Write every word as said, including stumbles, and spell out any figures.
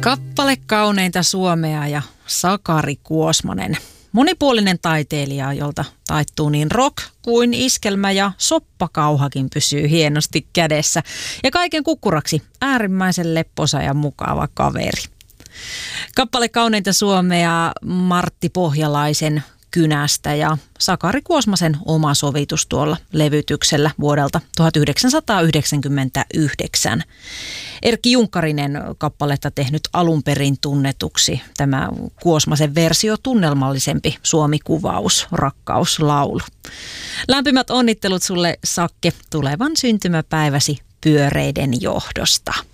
Kappale kauneinta suomea ja Sakari Kuosmanen. Monipuolinen taiteilija, jolta taittuu niin rock kuin iskelmä ja soppakauhakin pysyy hienosti kädessä. Ja kaiken kukkuraksi äärimmäisen lepposa ja mukava kaveri. Kappale kauneinta suomea Martti Pohjalaisen Kynästä ja Sakari Kuosmasen oma sovitus tuolla levytyksellä vuodelta tuhatyhdeksänsataayhdeksänkymmentäyhdeksän. Erkki Junkkarinen kappaletta tehnyt alun perin tunnetuksi. Tämä Kuosmasen versio tunnelmallisempi Suomi-kuvaus, rakkauslaulu. Lämpimät onnittelut sulle, Sakke, tulevan syntymäpäiväsi pyöreiden johdosta.